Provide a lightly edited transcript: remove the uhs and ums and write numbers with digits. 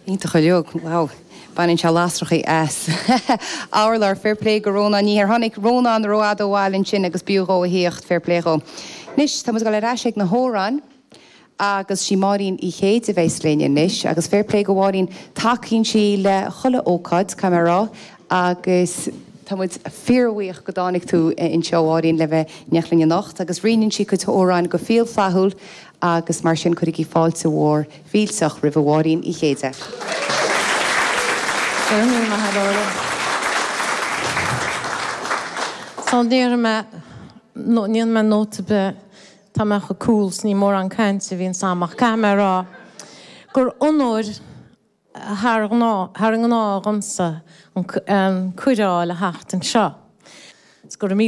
Ínta chuileog, wow. Banin se lástracha as. Álar fairplay go róna ní ar tháinig róna an roiad óháilinn sin agus bíúró a híocht fairplay go. Nis, tá go le ráiseigh na hórán, agus sí marín I chéad a bheith léine nis, agus fairplay go bháín taín sí le chola ócad camerará, agus támuid fearhuioch go dánig tú in seoháín le bheith neachlinn nacht, agus rioinn si go órán go fíal flathúil, agus mar sin chuig í fáilte mhór fílsach rih bháín I chéide. So níor me níon me nóta be tá me go cúls ní mór an cainte hín samach camera gur onóir thar an gná gansa an cuireáil a hecht an seo. Gur